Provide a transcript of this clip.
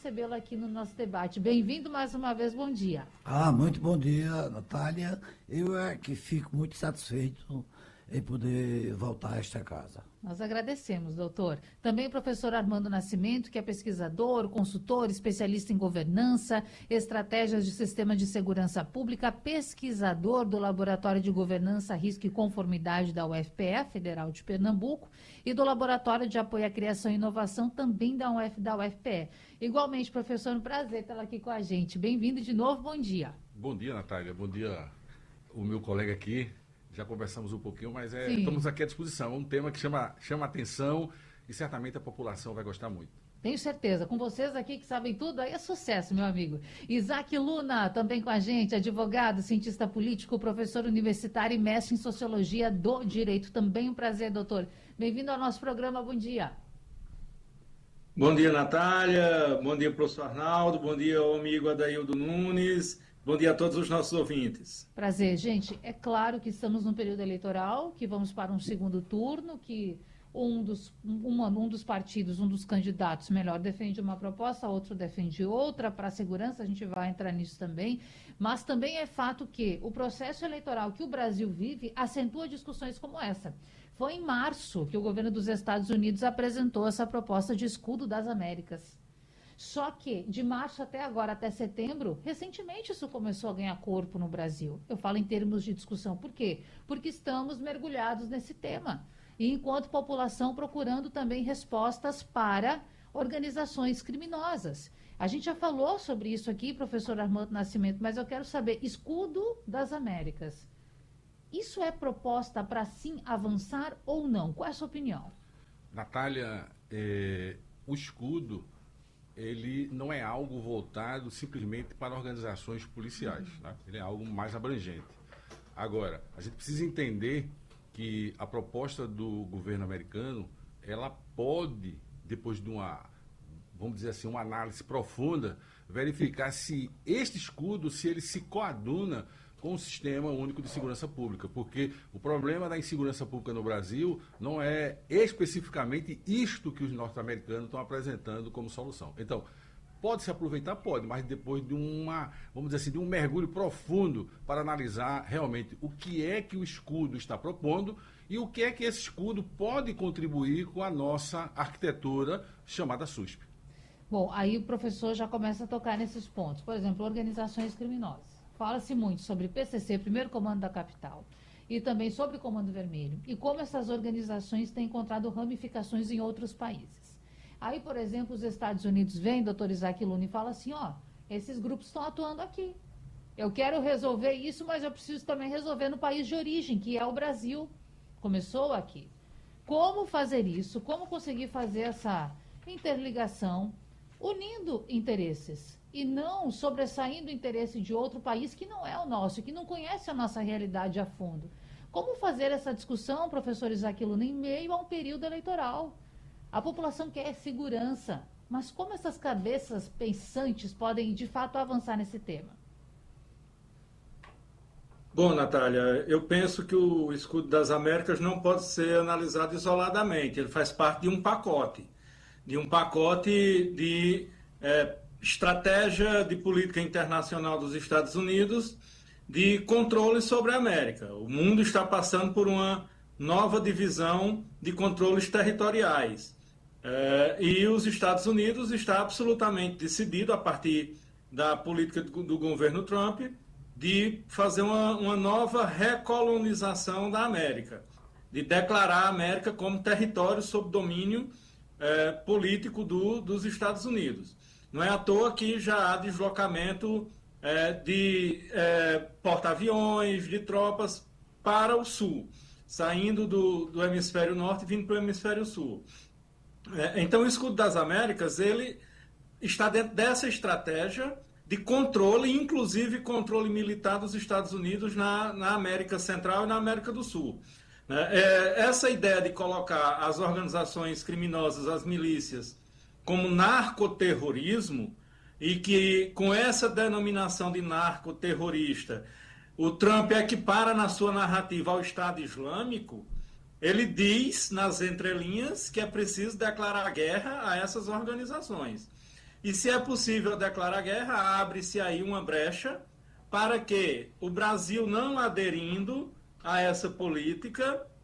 recebê-lo aqui no nosso debate. Bem-vindo mais uma vez, bom dia. Muito bom dia, Natália. Eu é que fico muito satisfeito em poder voltar a esta casa. Nós agradecemos, doutor. Também o professor Armando Nascimento, que é pesquisador, consultor, especialista em governança, estratégias de sistema de segurança pública, pesquisador do Laboratório de Governança, Risco e Conformidade da UFPE, Federal de Pernambuco, e do Laboratório de Apoio à Criação e Inovação, também da UFPE. Igualmente, professor, um prazer tê-lo aqui com a gente. Bem-vindo de novo, bom dia. Bom dia, Natália. Bom dia, o meu colega aqui. Já conversamos um pouquinho, mas estamos aqui à disposição. É um tema que chama atenção e certamente a população vai gostar muito. Tenho certeza. Com vocês aqui que sabem tudo, aí é sucesso, meu amigo. Isaac Luna, também com a gente, advogado, cientista político, professor universitário e mestre em Sociologia do Direito. Também um prazer, doutor. Bem-vindo ao nosso programa. Bom dia. Bom dia, Natália. Bom dia, professor Arnaldo. Bom dia ao amigo Adaildo Nunes. Bom dia a todos os nossos ouvintes. Prazer, gente. É claro que estamos num período eleitoral, que vamos para um segundo turno, que um dos partidos, um dos candidatos, melhor, defende uma proposta, outro defende outra. Para a segurança, a gente vai entrar nisso também. Mas também é fato que o processo eleitoral que o Brasil vive acentua discussões como essa. Foi em março que o governo dos Estados Unidos apresentou essa proposta de escudo das Américas. Só que, de março até agora, até setembro, recentemente isso começou a ganhar corpo no Brasil. Eu falo em termos de discussão. Por quê? Porque estamos mergulhados nesse tema. E enquanto população procurando também respostas para organizações criminosas. A gente já falou sobre isso aqui, professor Armando Nascimento, mas eu quero saber, escudo das Américas. Isso é proposta para sim avançar ou não? Qual é a sua opinião? Natália, o escudo ele não é algo voltado simplesmente para organizações policiais, né? Ele é algo mais abrangente. Agora, a gente precisa entender que a proposta do governo americano, ela pode, depois de vamos dizer assim, uma análise profunda, verificar se este escudo, se ele se coaduna com o Sistema Único de Segurança Pública, porque o problema da insegurança pública no Brasil não é especificamente isto que os norte-americanos estão apresentando como solução. Então, pode se aproveitar? Pode, mas depois de vamos dizer assim, de um mergulho profundo para analisar realmente o que é que o escudo está propondo e o que é que esse escudo pode contribuir com a nossa arquitetura chamada SUSP. Bom, aí o professor já começa a tocar nesses pontos. Por exemplo, organizações criminosas. Fala-se muito sobre PCC, Primeiro Comando da Capital, e também sobre o Comando Vermelho, e como essas organizações têm encontrado ramificações em outros países. Aí, por exemplo, os Estados Unidos vêm, doutor Isaac Luna, e fala assim, esses grupos estão atuando aqui. Eu quero resolver isso, mas eu preciso também resolver no país de origem, que é o Brasil. Começou aqui. Como fazer isso? Como conseguir fazer essa interligação, unindo interesses? E não sobressaindo o interesse de outro país que não é o nosso, que não conhece a nossa realidade a fundo. Como fazer essa discussão, professor Isaac Luna, em meio a um período eleitoral? A população quer segurança, mas como essas cabeças pensantes podem, de fato, avançar nesse tema? Bom, Natália, eu penso que o escudo das Américas não pode ser analisado isoladamente. Ele faz parte de um pacote de estratégia de política internacional dos Estados Unidos de controle sobre a América. O mundo está passando por uma nova divisão de controles territoriais. E os Estados Unidos está absolutamente decidido, a partir da política do governo Trump, de fazer uma nova recolonização da América, de declarar a América como território sob domínio político dos Estados Unidos. Não é à toa que já há deslocamento de porta-aviões, de tropas para o sul, saindo do hemisfério norte e vindo para o hemisfério sul. Então, o escudo das Américas, ele está dentro dessa estratégia de controle, inclusive controle militar dos Estados Unidos na América Central e na América do Sul. Essa ideia de colocar as organizações criminosas, as milícias, como narcoterrorismo, e que com essa denominação de narcoterrorista, o Trump equipara na sua narrativa ao Estado Islâmico, ele diz nas entrelinhas que é preciso declarar guerra a essas organizações. E se é possível declarar guerra, abre-se aí uma brecha para que o Brasil, não aderindo a essa política,